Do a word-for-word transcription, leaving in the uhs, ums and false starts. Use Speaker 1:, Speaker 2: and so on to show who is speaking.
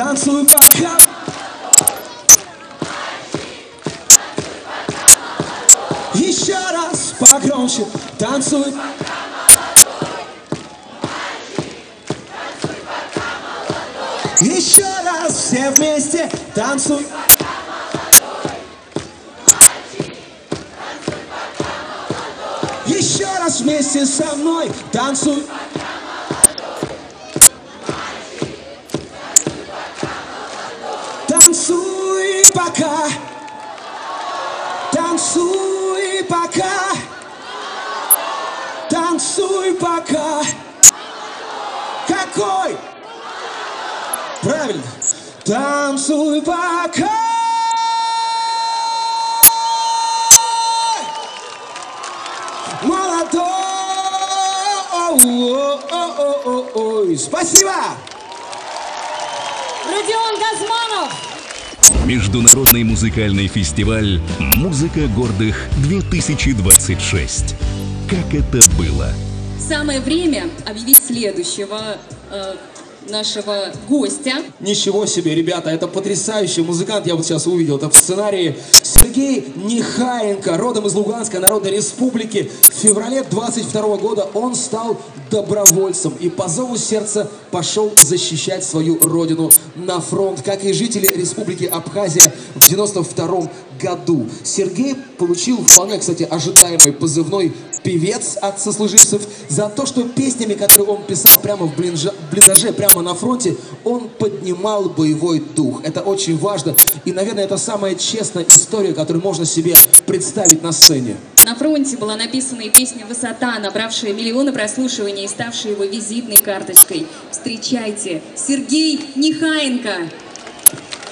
Speaker 1: танцуй пока. Еще раз погромче, танцуй. Еще раз все вместе танцуй. Еще раз вместе со мной танцуй. Танцуй пока. Танцуй пока. Танцуй пока. Какой? Правильно. Танцуй пока. Молодой. Ой, спасибо.
Speaker 2: Родион Газманов.
Speaker 3: Международный музыкальный фестиваль «Музыка гордых-две тысячи двадцать шесть». Как это было?
Speaker 2: Самое время объявить следующего э, нашего гостя.
Speaker 1: Ничего себе, ребята, это потрясающий музыкант, я вот сейчас увидел это в сценарии. Сергей Нехаенко, родом из Луганской Народной Республики. В феврале двадцать второго года он стал добровольцем и по зову сердца пошел защищать свою родину на фронт, как и жители Республики Абхазия в девяносто втором году. Сергей получил вполне, кстати, ожидаемый позывной «Певец» от сослуживцев за то, что песнями, которые он писал прямо в блиндаже, прямо на фронте, он поднимал боевой дух. Это очень важно. И, наверное, это самая честная история, которую можно себе представить на сцене.
Speaker 2: На фронте была написана и песня «Высота», набравшая миллионы прослушиваний и ставшая его визитной карточкой. Встречайте, Сергей Нехаенко!